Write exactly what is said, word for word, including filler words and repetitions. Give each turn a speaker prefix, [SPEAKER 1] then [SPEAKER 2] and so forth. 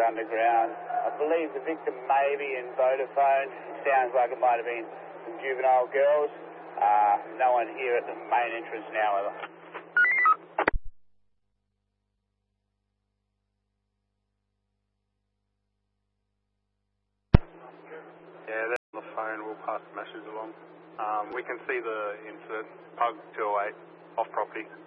[SPEAKER 1] underground. I believe the victim may be in Vodafone. It sounds like it might have been some juvenile girls. Uh, no one here at the main entrance now, ever.
[SPEAKER 2] Yeah, they're on the phone. We'll pass the message along. Um, we can see the incident, Pug two oh eight, off property.